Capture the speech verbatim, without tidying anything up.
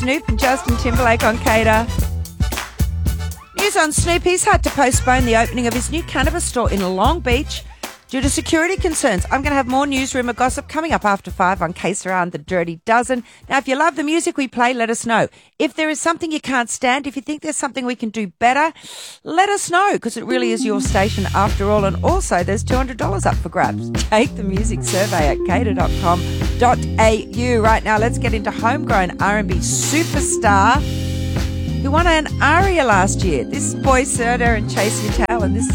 Snoop and Justin Timberlake on Cater. News on Snoop. He's had to postpone the opening of his new cannabis store in Long Beach due to security concerns. I'm going to have more news rumour gossip coming up after five on K S R and the Dirty Dozen. Now, if you love the music we play, let us know. If there is something you can't stand, if you think there's something we can do better, let us know, because it really is your station after all. And also, there's two hundred dollars up for grabs. Take the music survey at cater dot com dot a u. Right now, let's get into homegrown R and B superstar who won an ARIA last year. This boy, Serta and Chase Your Tail, and this